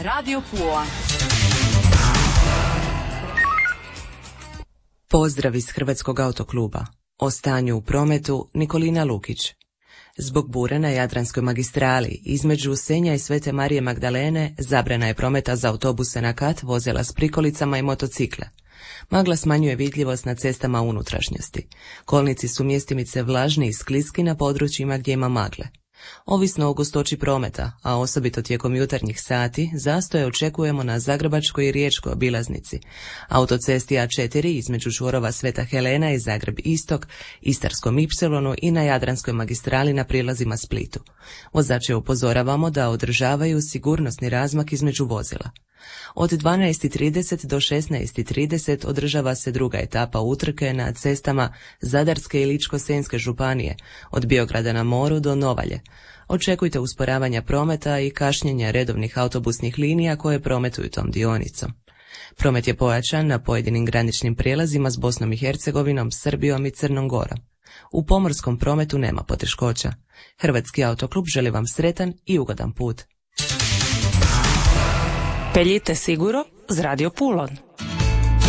Radio Pula. Pozdrav iz Hrvatskog autokluba. O stanju u prometu Nikolina Lukić. Zbog bure na Jadranskoj magistrali između Senja i Svete Marije Magdalene zabrana je prometa za autobuse na kat, vozila s prikolicama i motocikle. Magla smanjuje vidljivost na cestama unutrašnjosti. Kolnici su mjestimice vlažni i skliski na područjima gdje ima magle. Ovisno o gustoći prometa, a osobito tijekom jutarnjih sati, zastoje očekujemo na Zagrebačkoj i Riječkoj obilaznici, autocesti A4 između čvorova Sveta Helena i Zagreb Istok, Istarskom Ipsilonu i na Jadranskoj magistrali na prilazima Splitu. Vozače upozoravamo da održavaju sigurnosni razmak između vozila. Od 12:30 do 16:30 održava se druga etapa utrke na cestama Zadarske i Ličko-senjske županije, od Biograda na moru do Novalje. Očekujte usporavanja prometa i kašnjenja redovnih autobusnih linija koje prometuju tom dionicom. Promet je pojačan na pojedinim graničnim prijelazima s Bosnom i Hercegovinom, Srbijom i Crnom Gorom. U pomorskom prometu nema poteškoća. Hrvatski autoklub želi vam sretan i ugodan put. Peljite siguro z Radio Pulon.